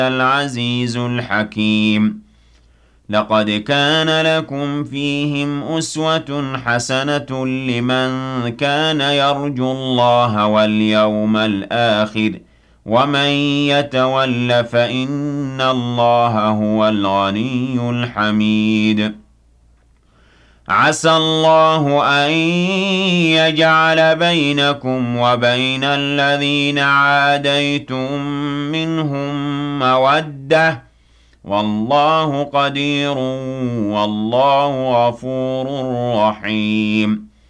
العزيز الحكيم. لقد كان لكم فيهم أسوة حسنة لمن كان يرجو الله واليوم الآخر ومن يتول فإن الله هو الغني الحميد. عسى الله أن يجعل بينكم وبين الذين عاديتم منهم مودة والله قدير والله غفور رحيم.